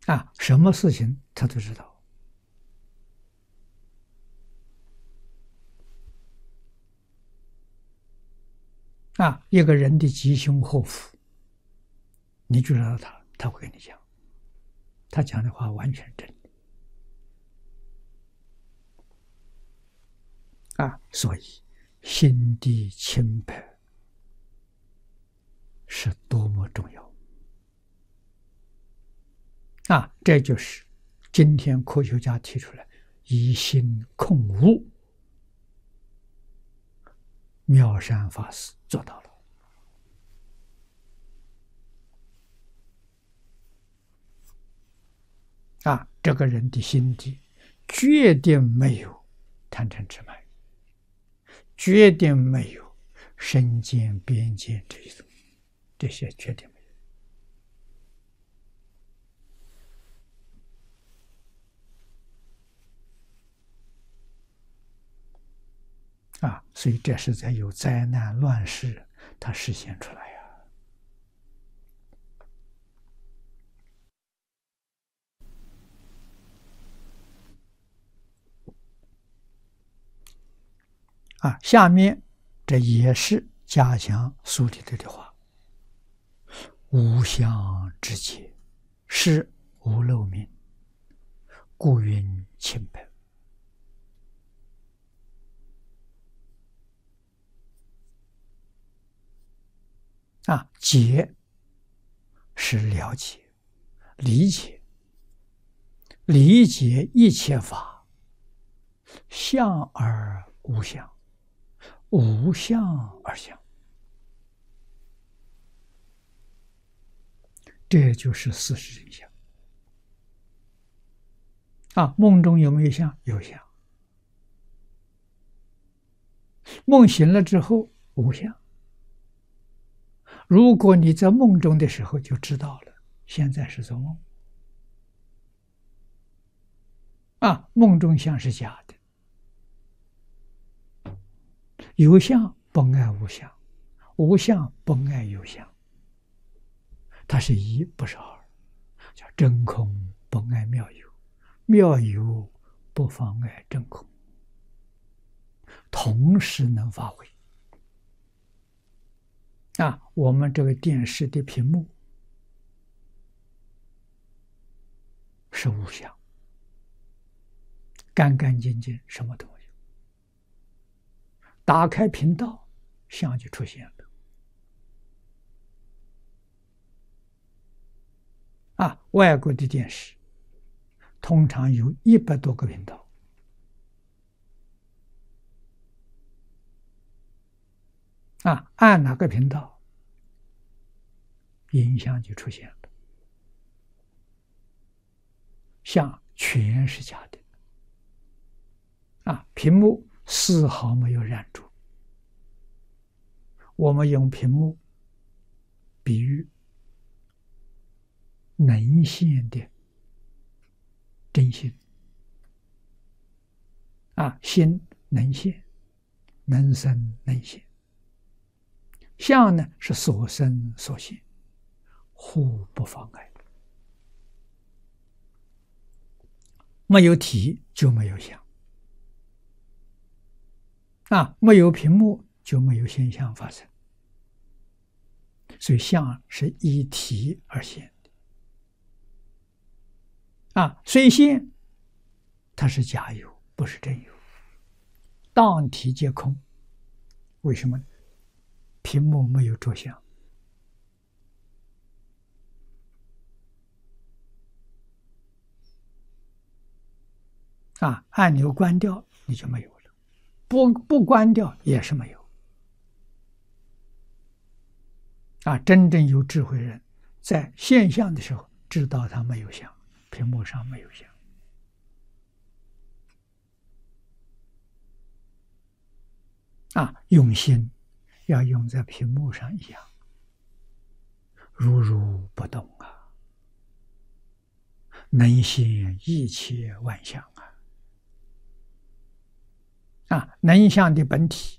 什么事情他都知道。一个人的吉凶祸福，你知道他会跟你讲，他讲的话完全真的。所以心地清白是多么重要。这就是今天科学家提出来以心控物，妙善法师做到了。这个人的心地决定没有贪嗔痴慢，决定没有身见边见这些决定没有。所以这是在有灾难乱世它实现出来下面这也是加强苏里德的话：无相之解，是无漏名，故云清白。解是了解、理解，理解一切法，相而无相，无相而相，这就是事实真相。梦中有没有相？有相。梦醒了之后无相。如果你在梦中的时候就知道了，现在是做梦。梦中相是假的，有相不爱无相，无相不爱有相，它是一不是二，叫真空不爱妙有，妙有不妨碍真空，同时能发挥。我们这个电视的屏幕是无相，干干净净，什么都没有。打开频道，相就出现了。外国的电视通常有100多个频道。按哪个频道，影像就出现了，相全是假的。屏幕丝毫没有染著。我们用屏幕比喻能现的真心。心能现，能生能现。相呢是所生所现，互不妨碍。没有体就没有相，没有屏幕就没有现象发生。所以相是依体而现的。虽现，它是假有，不是真有。当体皆空，为什么呢？屏幕没有着相。按钮关掉你就没有了，不关掉也是没有。真正有智慧人在现象的时候知道它没有相，屏幕上没有相。用心要用在屏幕上一样，如如不动能现一切万象能相的本体